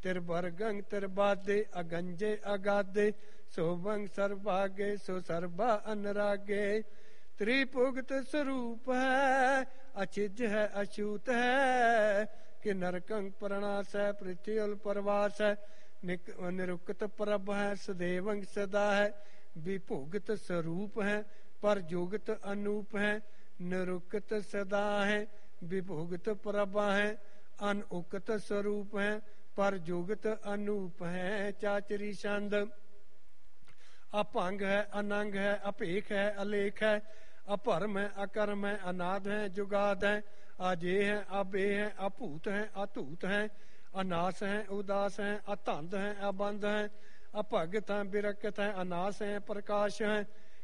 तिरबरगंग तिरबादे अगंजे अगादे सोबंग सर्वागे सो सर्वा अनरागे। त्रिभुगत स्वरूप है अचिज है अछूत है कि नरकंग प्रणास है पृथ्वी परवास है। निरुक्त प्रभ है सदैवंग सदा है विभुगत स्वरूप है पर जुगत अनूप है। निरुक्त सदा है विभुगत प्रभ है अनउक्त स्वरूप है पर जुगत अनूप है। चाचरी छंद अपंग है अनंग है अपेख है अलेख है अपरम है अकर्म है अनाद है जुगाद है। अजे है अबे है अभूत है अतूत है अनास है उदास है अतंद है अबंध है अपगत है बिरकत है अनास है प्रकाश है